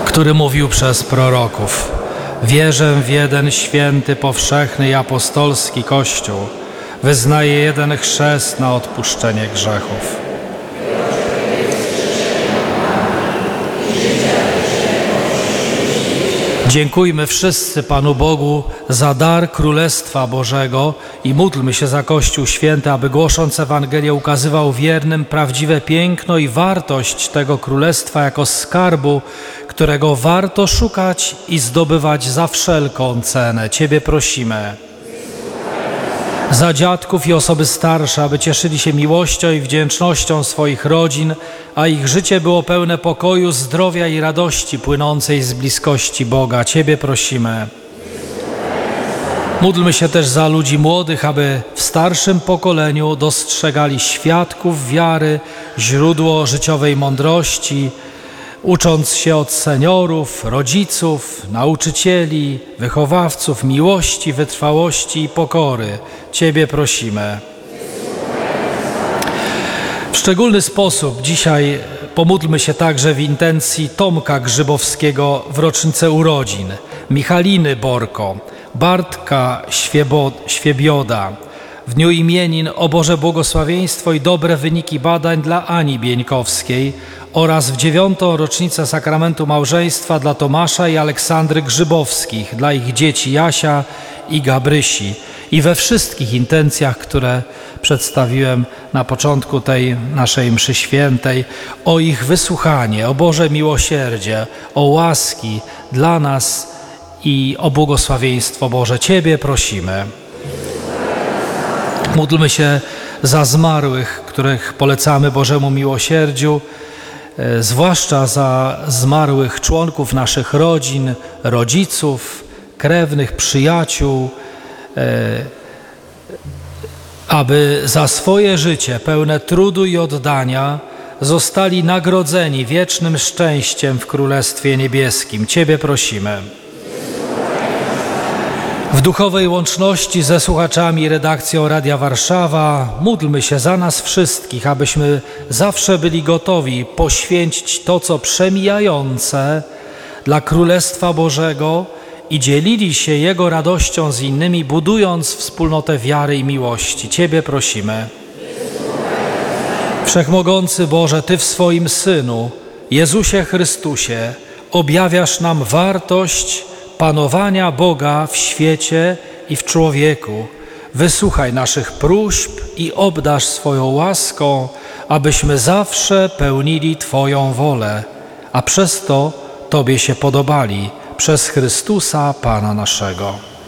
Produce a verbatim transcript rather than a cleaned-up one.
który mówił przez proroków: wierzę w jeden święty, powszechny i apostolski Kościół. Wyznaję jeden chrzest na odpuszczenie grzechów. Dziękujmy wszyscy Panu Bogu za dar Królestwa Bożego i módlmy się za Kościół Święty, aby głosząc Ewangelię ukazywał wiernym prawdziwe piękno i wartość tego Królestwa jako skarbu, którego warto szukać i zdobywać za wszelką cenę. Ciebie prosimy. Za dziadków i osoby starsze, aby cieszyli się miłością i wdzięcznością swoich rodzin, a ich życie było pełne pokoju, zdrowia i radości płynącej z bliskości Boga. Ciebie prosimy. Módlmy się też za ludzi młodych, aby w starszym pokoleniu dostrzegali świadków wiary, źródło życiowej mądrości, ucząc się od seniorów, rodziców, nauczycieli, wychowawców, miłości, wytrwałości i pokory. Ciebie prosimy. W szczególny sposób dzisiaj pomódlmy się także w intencji Tomka Grzybowskiego w rocznicę urodzin, Michaliny Borko, Bartka Świebo, Świebioda. W dniu imienin o Boże błogosławieństwo i dobre wyniki badań dla Ani Bieńkowskiej oraz w dziewiątą rocznicę sakramentu małżeństwa dla Tomasza i Aleksandry Grzybowskich, dla ich dzieci Jasia i Gabrysi i we wszystkich intencjach, które przedstawiłem na początku tej naszej mszy świętej, o ich wysłuchanie, o Boże miłosierdzie, o łaski dla nas i o błogosławieństwo Boże. Ciebie prosimy. Módlmy się za zmarłych, których polecamy Bożemu miłosierdziu, e, zwłaszcza za zmarłych członków naszych rodzin, rodziców, krewnych, przyjaciół, e, aby za swoje życie pełne trudu i oddania zostali nagrodzeni wiecznym szczęściem w Królestwie Niebieskim. Ciebie prosimy. W duchowej łączności ze słuchaczami i redakcją Radia Warszawa módlmy się za nas wszystkich, abyśmy zawsze byli gotowi poświęcić to, co przemijające dla Królestwa Bożego i dzielili się Jego radością z innymi, budując wspólnotę wiary i miłości. Ciebie prosimy. Wszechmogący Boże, Ty w swoim Synu, Jezusie Chrystusie, objawiasz nam wartość panowania Boga w świecie i w człowieku. Wysłuchaj naszych próśb i obdarz swoją łaską, abyśmy zawsze pełnili Twoją wolę, a przez to Tobie się podobali, przez Chrystusa Pana naszego.